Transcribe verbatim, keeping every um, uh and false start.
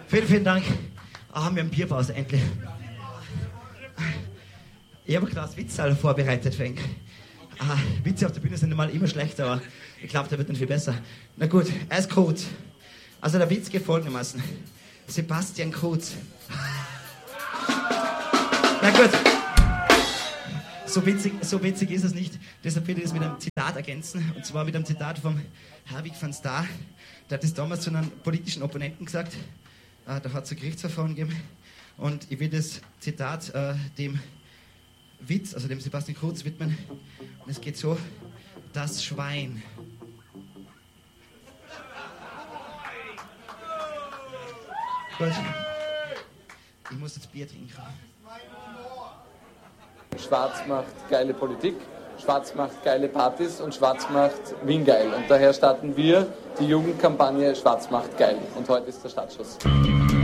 Vielen, vielen Dank. Ah, wir haben Bierpause, endlich. Ich habe ein Glas Witzal vorbereitet für ihn. Ah, Witze auf der Bühne sind normal immer schlecht, aber ich glaube, der wird dann viel besser. Na gut, er ist Kurz. Also der Witz geht folgendermaßen. Sebastian Kurz. Na gut. So witzig, so witzig ist es nicht. Deshalb will ich es mit einem Zitat ergänzen. Und zwar mit einem Zitat vom Herwig van Staar. Der hat das damals zu einem politischen Opponenten gesagt. Äh, da hat es ein Gerichtsverfahren gegeben. Und ich will das Zitat äh, dem Witz, also dem Sebastian Kurz, widmen. Und es geht so: Das Schwein. Gut. Ich muss jetzt Bier trinken. Schwarz macht geile Politik, Schwarz macht geile Partys und Schwarz macht Wien geil. Und daher starten wir die Jugendkampagne Schwarz macht geil. Und heute ist der Startschuss.